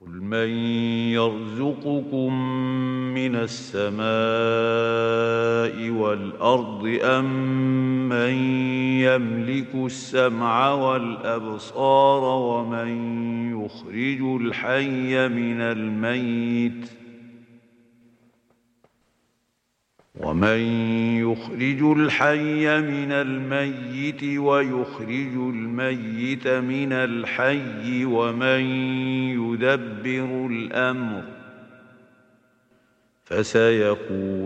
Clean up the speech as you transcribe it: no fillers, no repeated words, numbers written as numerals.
قل من يرزقكم من السماء والأرض أم من يملك السمع والأبصار ومن يخرج الحي من الميت ويخرج الميت من الحي ومن يدبر الأمر فسيقولون